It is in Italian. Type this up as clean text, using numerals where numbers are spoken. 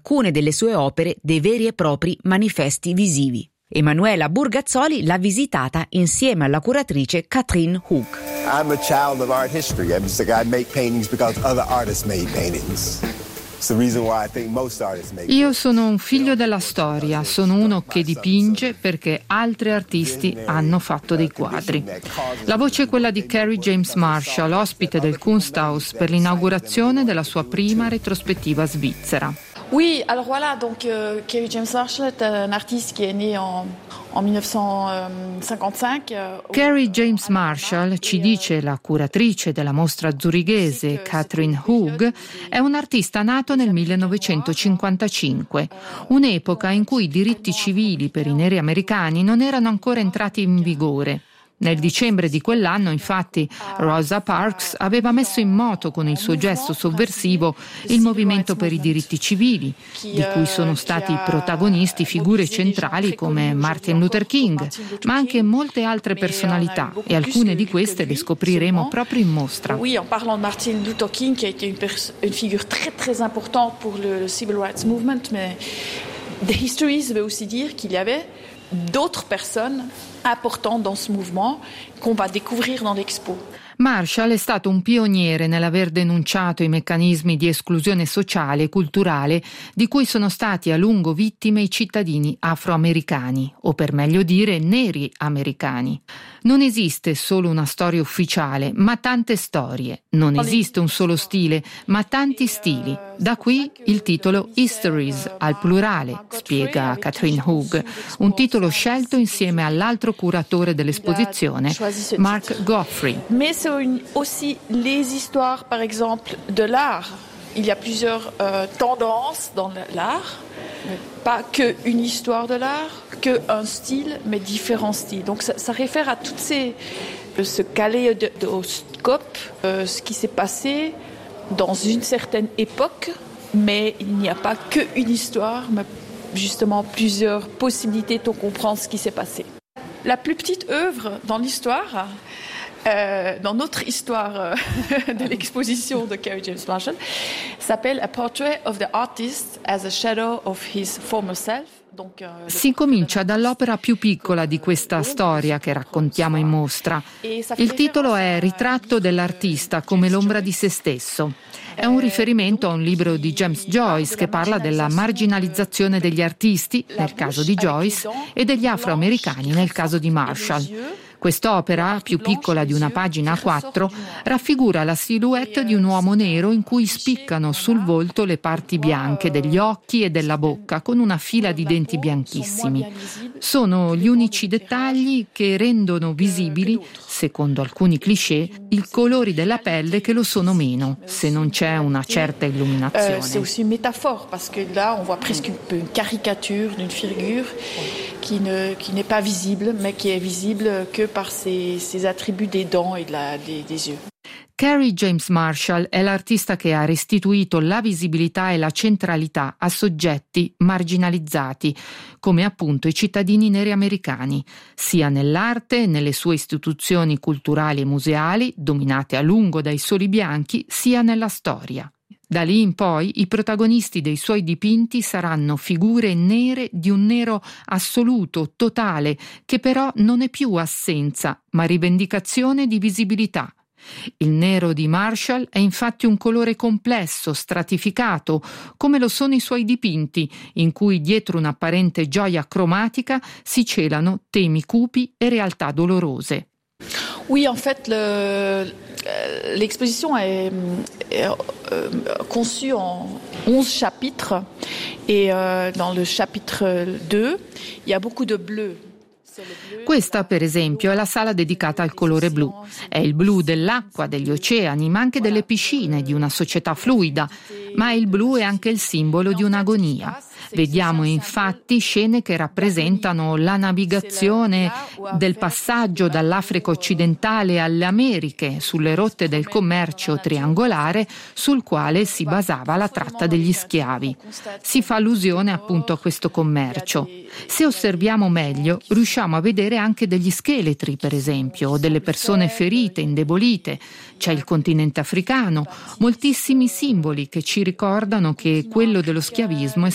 alcune delle sue opere dei veri e propri manifesti visivi. Emanuela Burgazzoli l'ha visitata insieme alla curatrice Catherine Hook. I'm a child of art history. I make paintings because other artists made paintings. Io sono un figlio della storia, sono uno che dipinge perché altri artisti hanno fatto dei quadri. La voce è quella di Kerry James Marshall, ospite del Kunsthaus per l'inaugurazione della sua prima retrospettiva svizzera. Oui, alors voilà, donc Kerry James Marshall est un artiste qui est né en 1955. Kerry James Marshall, ci dice la curatrice della mostra zurighese Catherine Hoog, è un artista nato nel 1955, un'epoca in cui i diritti civili per i neri americani non erano ancora entrati in vigore. Nel dicembre di quell'anno, infatti, Rosa Parks aveva messo in moto con il suo gesto sovversivo il movimento per i diritti civili, di cui sono stati protagonisti figure centrali come Martin Luther King, ma anche molte altre personalità, e alcune di queste le scopriremo proprio in mostra. Oui, en parlant de Martin Luther King, qui a été une figure très très importante pour le civil rights movement, mais the history veut aussi dire qu'il y avait d'autres personnes importantes dans ce mouvement qu'on va découvrir dans l'expo. Marshall è stato un pioniere nell'aver denunciato i meccanismi di esclusione sociale e culturale di cui sono stati a lungo vittime i cittadini afroamericani, o per meglio dire neri americani. Non esiste solo una storia ufficiale, ma tante storie. Non esiste un solo stile, ma tanti stili. Da qui il titolo Histories, al plurale, spiega Catherine Hoog, un titolo scelto insieme all'altro curatore dell'esposizione, Mark Goffrey. Aussi les histoires, par exemple, de l'art. Il y a plusieurs tendances dans l'art, pas qu'une histoire de l'art, qu'un style, mais différents styles. Donc ça réfère à toutes ce kaléidoscope, ce qui s'est passé dans une certaine époque, mais il n'y a pas qu'une histoire, mais justement plusieurs possibilités pour comprendre ce qui s'est passé. La plus petite œuvre dans l'histoire, dans notre histoire de l'exposition de Kerry James Marshall, s'appelle A Portrait of the Artist as a Shadow of His Former Self. Si comincia dall'opera più piccola di questa storia che raccontiamo in mostra. Il titolo è Ritratto dell'artista come l'ombra di se stesso. È un riferimento a un libro di James Joyce che parla della marginalizzazione degli artisti, nel caso di Joyce, e degli afroamericani, nel caso di Marshall. Quest'opera, più piccola di una pagina A4, raffigura la silhouette di un uomo nero in cui spiccano sul volto le parti bianche degli occhi e della bocca, con una fila di denti bianchissimi. Sono gli unici dettagli che rendono visibili, secondo alcuni cliché, i colori della pelle che lo sono meno, se non c'è una certa illuminazione. C'est aussi une métaphore, parce que là on voit presque une caricature d'une figure qui n'est pas visible, mais qui est visible que par ses attributs des dents et des yeux. Kerry James Marshall è l'artista che ha restituito la visibilità e la centralità a soggetti marginalizzati, come appunto i cittadini neri americani, sia nell'arte, nelle sue istituzioni culturali e museali, dominate a lungo dai soli bianchi, sia nella storia. Da lì in poi i protagonisti dei suoi dipinti saranno figure nere di un nero assoluto, totale, che però non è più assenza, ma rivendicazione di visibilità. Il nero di Marshall è infatti un colore complesso, stratificato, come lo sono i suoi dipinti, in cui dietro un'apparente gioia cromatica si celano temi cupi e realtà dolorose. Oui, en fait, l'exposition est conçue en 11 chapitres et dans le chapitre 2, il y a beaucoup de bleu. Questa, per esempio, è la sala dedicata al colore blu. È il blu dell'acqua, degli oceani, ma anche delle piscine, di una società fluida. Ma il blu è anche il simbolo di un'agonia. Vediamo infatti scene che rappresentano la navigazione del passaggio dall'Africa occidentale alle Americhe sulle rotte del commercio triangolare sul quale si basava la tratta degli schiavi. Si fa allusione appunto a questo commercio. Se osserviamo meglio, riusciamo a vedere anche degli scheletri, per esempio, o delle persone ferite, indebolite. C'è il continente africano, moltissimi simboli che ci ricordano che quello dello schiavismo è